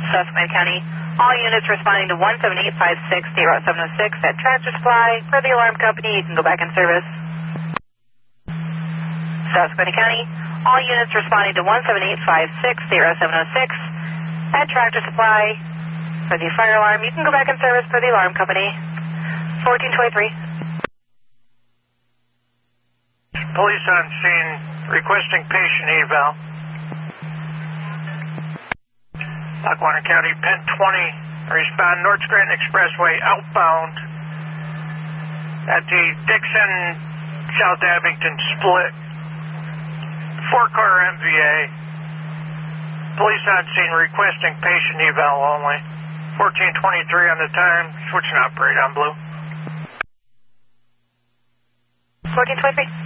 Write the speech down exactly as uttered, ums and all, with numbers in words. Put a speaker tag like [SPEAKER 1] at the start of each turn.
[SPEAKER 1] Susquehanna County. All units responding to one seven eight five six zero seven zero six at Tractor Supply. For the alarm company, you can go back in service. Susquehanna County. All units responding to one seven eight five six zero seven zero six at Tractor Supply. For the fire alarm, you can go back in service for the alarm company. fourteen twenty-three.
[SPEAKER 2] Police on scene requesting patient eval. Lackawanna County, Penn twenty, respond North Scranton Expressway outbound at the Dixon South Abington split. Four car M V A. Police on scene requesting patient eval only. fourteen twenty-three on the time, switching operate on blue.
[SPEAKER 1] fourteen twenty-three.